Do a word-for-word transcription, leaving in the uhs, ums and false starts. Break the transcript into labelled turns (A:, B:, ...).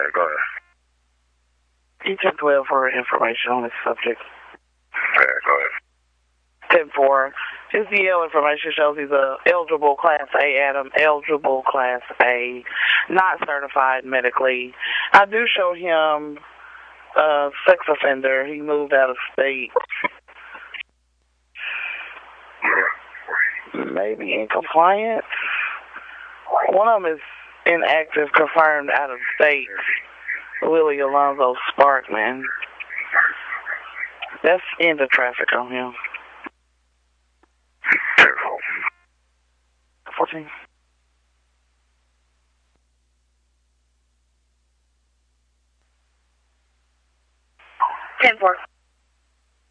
A: Alright, go ahead.
B: You ten twelve for information on this subject.
A: Alright, go ahead.
B: ten four. His D L information shows he's a eligible Class A, Adam. Eligible Class A. Not certified medically. I do show him a sex offender. He moved out of state. Maybe in compliance. One of them is inactive, confirmed out of state. Willie Alonzo Sparkman. That's end of traffic on him. fourteen. ten four.